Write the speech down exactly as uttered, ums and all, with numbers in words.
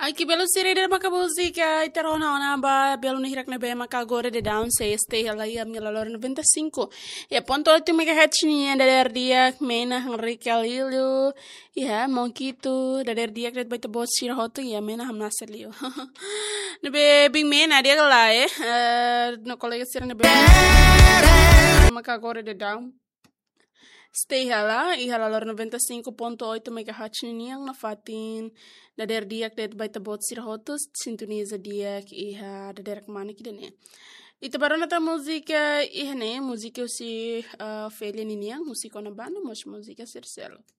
Ai, que belo seria de maka música, e terá na ona ba, belo ni hirak na be maka agora de down, se este ela ia minha valor noventa e cinco. E a ponto oito megahertz ni da der dia, mena Henrique Alilho, e ha, monkito, da der dia que baita bot sira hoto, e a mena hamna selio. No be bing mena dia lá, eh, no colega sira na be maka agora de down. Stay hala, e hala lor noventa e cinco ponto oito megahertz niyang na fatin da der diak det baita bot sir hotos sintoniza diak iha da der kemana kita ne. Ita baru nata música iha ne, música usi uh, felia niyang, musika na banda, mas música sir selo.